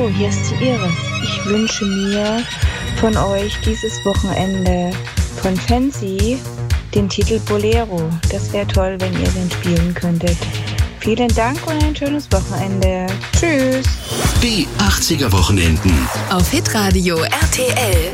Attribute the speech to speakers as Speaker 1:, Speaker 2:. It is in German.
Speaker 1: Hallo, hier ist die Iris. Ich wünsche mir von euch dieses Wochenende von Fancy den Titel Bolero. Das wäre toll, wenn ihr den spielen könntet. Vielen Dank und ein schönes Wochenende. Tschüss.
Speaker 2: Die 80er Wochenenden
Speaker 3: auf Hitradio RTL.